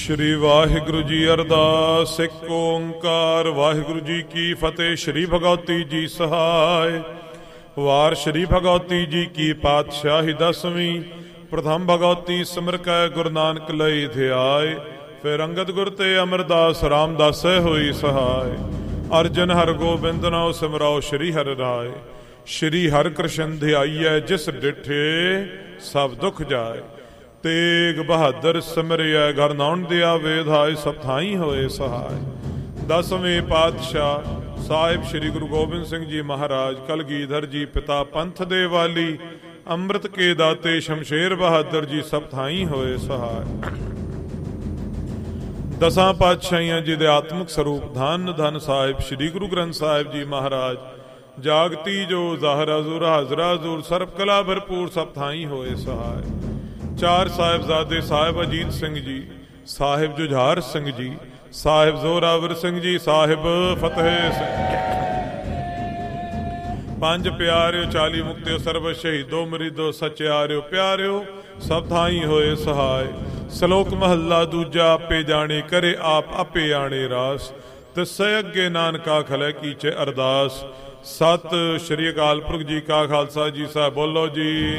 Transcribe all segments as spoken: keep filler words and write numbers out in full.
ਸ਼੍ਰੀ ਵਾਹਿਗੁਰੂ ਜੀ ਅਰਦਾਸ। ਇੱਕ ਓੰਕਾਰ ਵਾਹਿਗੁਰੂ ਜੀ ਕੀ ਫਤਿਹ। ਸ਼੍ਰੀ ਭਗਉਤੀ ਜੀ ਸਹਾਇ। ਵਾਰ ਸ਼੍ਰੀ ਭਗਉਤੀ ਜੀ ਕੀ ਪਾਤਸ਼ਾਹੀ ਦਸਵੀਂ। ਪ੍ਰਥਮ ਭਗਉਤੀ ਸਿਮਰ ਕੈ ਗੁਰੂ ਨਾਨਕ ਲਈ ਧਿਆਏ। ਫਿਰ ਅੰਗਦ ਗੁਰ ਤੇ ਅਮਰਦਾਸ ਰਾਮਦਾਸੈ ਹੋਈ ਸਹਾਇ। ਅਰਜਨ ਹਰ ਗੋਬਿੰਦ ਨਾਉ ਸਿਮਰਾਓ ਸ਼੍ਰੀ ਹਰਿ ਰਾਏ। ਸ਼੍ਰੀ ਹਰਿ ਕ੍ਰਿਸ਼ਨ ਧਿਆਈਐ ਜਿਸ ਡਿਠੇ ਸਭ ਦੁਖ ਜਾਏ। ਤੇਗ ਬਹਾਦਰ ਸਿਮਰਿਐ ਘਰ ਨਾਉਣ ਦਿਆ ਵੇਧਾਇ। ਸਭ ਥਾਈ ਹੋਏ ਸਹਾਇ। ਦਸਵੇਂ ਪਾਤਸ਼ਾਹ ਸਾਹਿਬ ਸ਼੍ਰੀ ਗੁਰੂ ਗੋਬਿੰਦ ਸਿੰਘ ਜੀ ਮਹਾਰਾਜ ਕਲਗੀਧਰ ਜੀ ਪਿਤਾ ਪੰਥ ਦੇ ਵਾਲੀ ਅੰਮ੍ਰਿਤ ਕੇ ਦਾਤੇ ਸ਼ਮਸ਼ੇਰ ਬਹਾਦਰ ਜੀ ਸਭ ਥਾਈ ਹੋਏ ਸਹਾਇ। ਦਸਾਂ ਪਾਤਸ਼ਾਹੀਆਂ ਜੀ ਦੇ ਆਤਮਿਕ ਸਰੂਪ ਧੰਨ ਧੰਨ ਸਾਹਿਬ ਸ਼੍ਰੀ ਗੁਰੂ ਗ੍ਰੰਥ ਸਾਹਿਬ ਜੀ ਮਹਾਰਾਜ ਜਾਗਤੀ ਜੋ ਜ਼ਾਹਰ ਹਜ਼ੂਰ ਹਾਜ਼ਰਾ ਹਜ਼ੂਰ ਸਰਬ ਕਲਾ ਭਰਪੂਰ ਸਭ ਥਾਈ ਹੋਏ ਸਹਾਇ। ਚਾਰ ਸਾਹਿਬਜ਼ਾਦੇ ਸਾਹਿਬ ਅਜੀਤ ਸਿੰਘ ਜੀ, ਸਾਹਿਬ ਜੁਝਾਰ ਸਿੰਘ ਜੀ, ਸਾਹਿਬ ਜ਼ੋਰਾਵਰ ਸਿੰਘ ਜੀ, ਸਾਹਿਬ ਫਤਿਹ ਸਿੰਘ। ਪੰਜ ਪਿਆਰਿਓ ਚਾਲੀ ਮੁਕਤਿਓ ਸਰਬ ਸ਼ਹੀਦੋ ਮਰੀਦੋ ਸਚਿਆਰਿਓ ਪਿਆਰਿਓ ਸਭ ਥਾਈ ਹੋਏ ਸਹਾਇ। ਸ਼ਲੋਕ ਮਹੱਲਾ ਦੂਜਾ। ਆਪੇ ਜਾਣੇ ਕਰੇ ਆਪ ਆਪੇ ਆਣੇ ਰਾਸ। ਤਿਸੈ ਅੱਗੇ ਨਾਨਕਾ ਖਲੈ ਕੀਚੇ ਅਰਦਾਸ। ਸਤਿ ਸ਼੍ਰੀ ਅਕਾਲ ਪੁਰਖ ਜੀ ਕਾ ਖਾਲਸਾ ਜੀ ਸਾਹਿਬ ਬੋਲੋ ਜੀ।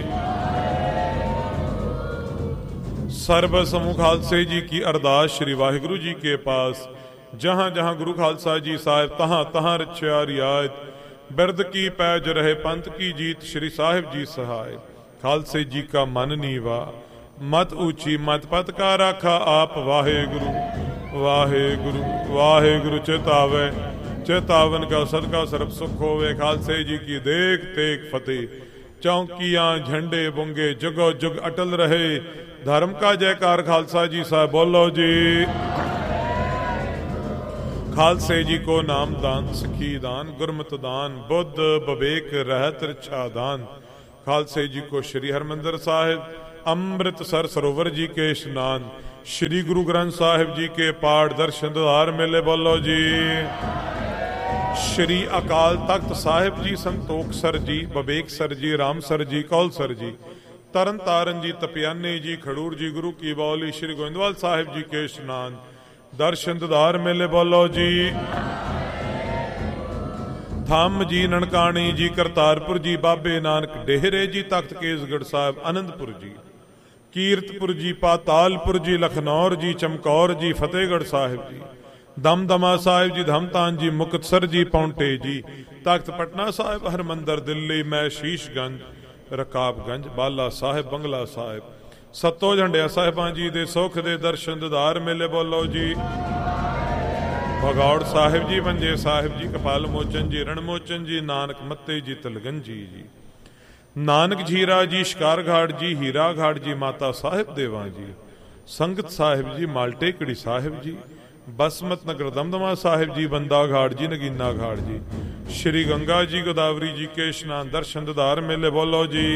सर्व समूह खालसे जी की अरदास श्री वाहिगुरु जी के पास। जहाँ जहाँ गुरु खालसा जी साहिब तहाँ तहाँ रक्षा रियायत। बिरद की पैज रहे पंथ की जीत श्री साहिब जी सहाय। खालसे जी का मन नीवा मत ऊंची मत पत का राखा आप। वाहे गुरु वाहे गुरु वाहे गुरु चेतावे चेतावन का सदका सर्ब सुख होवे। खालसे जी की देख तेख फतेह। चौकियाँ झंडे बुंगे जुगो जुग अटल रहे। धर्म का जयकार खालसा जी साहब बोलो जी। खालसे जी को नाम दान सिखी दान गुरमत दान बुद्ध बवेक रहत रक्षा दान। खालसे जी को श्री हरमंदिर साहिब अमृतसर सरोवर जी के स्नान। श्री गुरु ग्रंथ साहिब जी के पाठ दर्शन दीदार मेले बोलो जी। श्री अकाल तख्त साहिब जी संतोखसर जी बवेकसर जी रामसर जी कौलसर जी तरन तारन जी तपियाने जी खड़ूर जी गुरु की बावली। श्री गोविंदवाल साहिब जी के स्नान दर्शन दीदार मेले बोलो जी। थम जी ननकाणी जी करतारपुर जी बाबे नानक डेहरे जी तख्त केसगढ़ साहिब आनंदपुर जी कीरतपुर जी पातालपुर जी लखनौर जी चमकौर जी फतेहगढ़ साहिब जी दमदमा साहिब जी धमतान जी मुक्तसर जी पौंटे जी तख्त पटना साहिब हरमंदर दिल्ली मैं शीशगंज रकाबगंज बाला साहिब बंगला साहिब सत्तो झंडिया साहिबां जी दे सुख दे दर्शन दीदार मेले बोलो जी। भगौड़ साहिब जी मंजे साहिब जी कपाल मोचन जी रणमोचन जी नानक मत्ते जी तलगंजी जी नानक झीरा जी शिकार घाट जी हीरा घाट जी माता साहिब देवा जी संगत साहिब जी माल्टे कड़ी साहिब जी बसमत नगर दमदमा साहिब जी बंदा घाट जी नगीना घाट जी श्री गंगा जी गोदावरी जी के स्नान दर्शन दीदार मेले बोलो जी।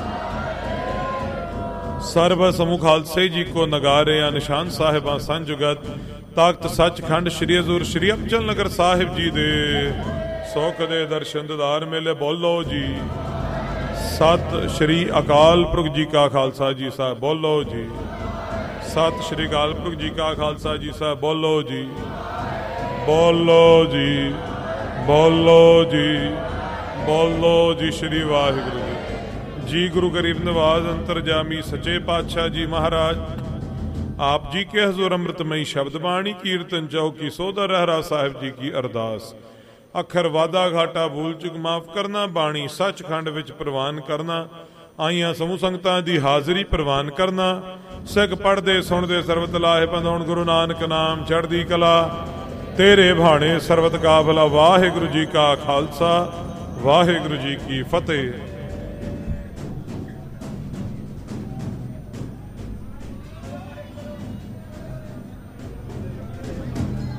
सर्व समूह खालसे जी को नगारे या निशान साहिबा संजुगत तख्त सचखंड श्री हजूर श्री अफजल नगर साहिब जी दे सुख दे दर्शन दीदार मेले बोलो जी। सत श्री अकाल पुरख जी का खालसा जी साहब बोलो जी। सत श्री अकाल पुरख जी का खालसा जी साहब बोलो जी। बोलो जी बोलो जी बोलो जी। श्री वाहिगुरु जी जी गुरु गरीब नवाज अंतरजामी सच्चे पातशाह जी महाराज आप जी के हजूर अमृतमयी शब्द बाणी कीर्तन चौकी सोदा रहरा साहिब जी की अरदास। अखर वादा घाटा भूल चुक माफ करना बाणी सचखंड विच प्रवान करना। आईयां समूह संगतां दी हाजरी प्रवान करना। सिख पढ़दे सुनदे सरबत लाहे पंधौण गुरु नानक नाम चढ़दी कला तेरे भाणे सरबत काफला। वाहिगुरु जी का खालसा वाहिगुरु जी की फतेह।